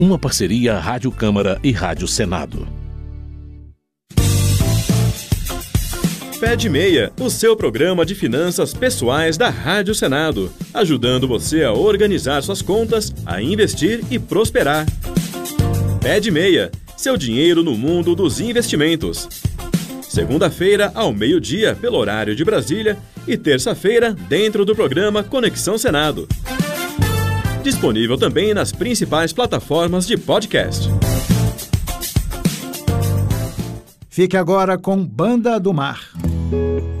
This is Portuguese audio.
Uma parceria Rádio Câmara e Rádio Senado. Pé de Meia, o seu programa de finanças pessoais da Rádio Senado, ajudando você a organizar suas contas, a investir e prosperar. Pé de Meia, seu dinheiro no mundo dos investimentos. Segunda-feira, ao meio-dia, pelo horário de Brasília, e terça-feira, dentro do programa Conexão Senado. Disponível também nas principais plataformas de podcast. Fique agora com Banda do Mar.